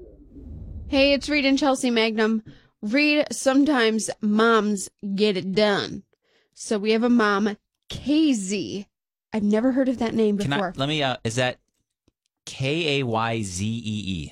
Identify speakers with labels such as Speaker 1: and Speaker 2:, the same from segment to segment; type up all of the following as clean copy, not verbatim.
Speaker 1: Hey, it's Reed and Chelsea Magnum. Reed, sometimes moms get it done. So we have a mom, KZ. I've never heard of that name before.
Speaker 2: Is that Kayzee?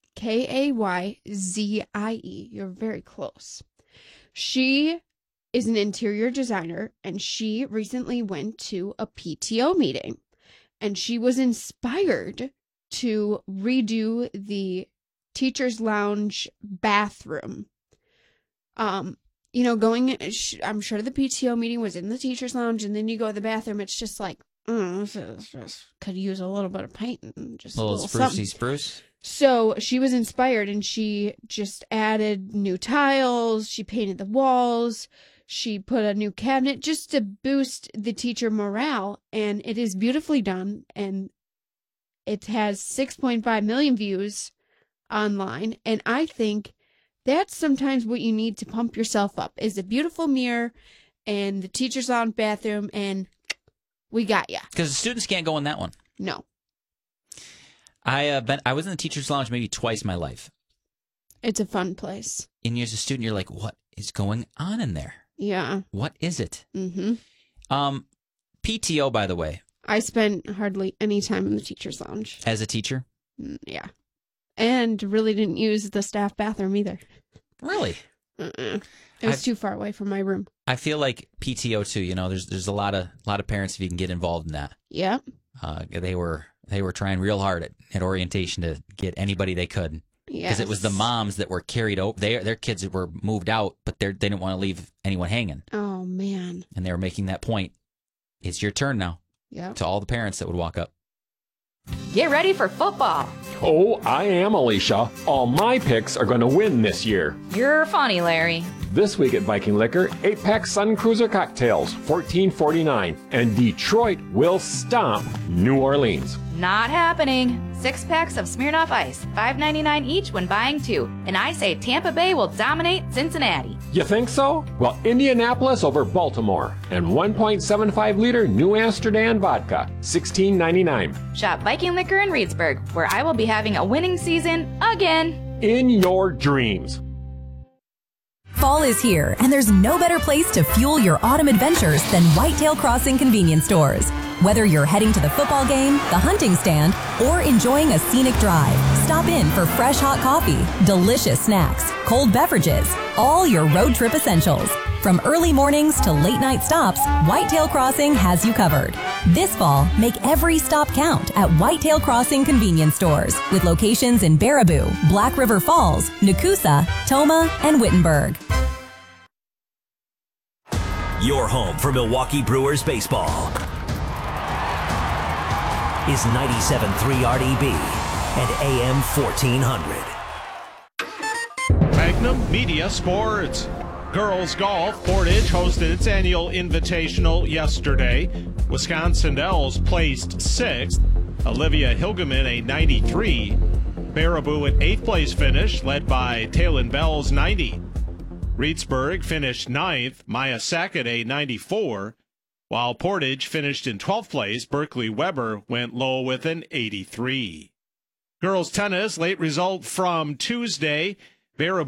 Speaker 1: Kayzie. You're very close. She is an interior designer, and she recently went to a PTO meeting. And she was inspired to redo the teacher's lounge bathroom. I'm sure the PTO meeting was in the teacher's lounge, and then you go to the bathroom, it's just like, could use a little bit of paint and just a little something.
Speaker 2: Spruce.
Speaker 1: So she was inspired, and she just added new tiles. She painted the walls. She put a new cabinet just to boost the teacher morale, and it is beautifully done, and it has 6.5 million views online, and I think that's sometimes what you need to pump yourself up, is a beautiful mirror and the teacher's lounge bathroom, and we got ya.
Speaker 2: Because the students can't go in that one.
Speaker 1: No.
Speaker 2: I was in the teacher's lounge maybe twice in my life.
Speaker 1: It's a fun place.
Speaker 2: And as a student, you're like, what is going on in there?
Speaker 1: Yeah.
Speaker 2: What is it?
Speaker 1: Mm-hmm.
Speaker 2: PTO, by the way.
Speaker 1: I spent hardly any time in the teacher's lounge.
Speaker 2: As a teacher?
Speaker 1: Yeah. And really didn't use the staff bathroom either.
Speaker 2: Really?
Speaker 1: It was too far away from my room.
Speaker 2: I feel like PTO too. You know, there's a lot of parents if you can get involved in that.
Speaker 1: Yeah.
Speaker 2: They were trying real hard at orientation to get anybody they could.
Speaker 1: Yeah.
Speaker 2: Because it was the moms that were carried over. Their kids were moved out, but they didn't want to leave anyone hanging.
Speaker 1: Oh man.
Speaker 2: And they were making that point. It's your turn now.
Speaker 1: Yeah.
Speaker 2: To all the parents that would walk up.
Speaker 3: Get ready for football.
Speaker 4: Oh, I am, Alicia. All my picks are going to win this year.
Speaker 3: You're funny, Larry.
Speaker 4: This week at Viking Liquor, 8-pack Sun Cruiser cocktails, $14.49. And Detroit will stomp New Orleans.
Speaker 3: Not happening. 6 packs of Smirnoff Ice, $5.99 each when buying 2. And I say Tampa Bay will dominate Cincinnati.
Speaker 4: You think so? Well, Indianapolis over Baltimore. And 1.75-liter New Amsterdam vodka, $16.99.
Speaker 3: Shop Viking Liquor in Reedsburg, where I will be having a winning season again.
Speaker 4: In your dreams.
Speaker 5: Fall is here, and there's no better place to fuel your autumn adventures than Whitetail Crossing convenience stores. Whether you're heading to the football game, the hunting stand, or enjoying a scenic drive, stop in for fresh hot coffee, delicious snacks, cold beverages, all your road trip essentials. From early mornings to late night stops, Whitetail Crossing has you covered. This fall, make every stop count at Whitetail Crossing convenience stores with locations in Baraboo, Black River Falls, Nakusa, Toma, and Wittenberg.
Speaker 6: Your home for Milwaukee Brewers baseball is 97.3 RDB and AM 1400.
Speaker 7: Magnum Media Sports. Girls golf, Portage hosted its annual invitational yesterday. Wisconsin Dells placed 6th. Olivia Hilgeman, a 93. Baraboo at 8th place finish, led by Talon Bell's 90. Reedsburg finished 9th. Maya Sackett, a 94. While Portage finished in 12th place, Berkeley Weber went low with an 83. Girls tennis, late result from Tuesday. Baraboo